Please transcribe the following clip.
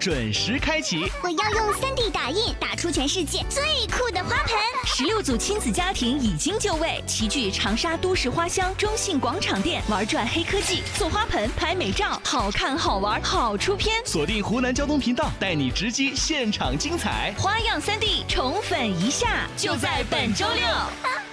准时开启。 我要用3D 打印打出全世界最酷的花盆。 16组亲子家庭已经就位，齐聚长沙都市花乡中信广场店，玩转黑科技，做花盆，拍美照，好看好玩好出片。 锁定湖南交通频道，带你直击现场精彩。 花样3D 宠粉一下，就在本周六。